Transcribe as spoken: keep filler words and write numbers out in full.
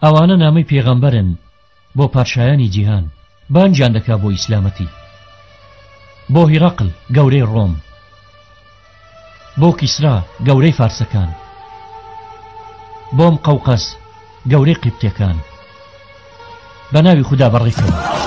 ئەوانە نامەی پێغەمبەرن بۆ پادشایانی جیهان بانجیان دەکا بۆ ئیسلامەتی، بۆ هیرەقل گەورەی ڕۆم، بۆ کیسرا گەورەی فارسەکان، بۆم قەوقەس گەورەی قیبتیەکان. بە ناوی خوددا بەڕێکەوە.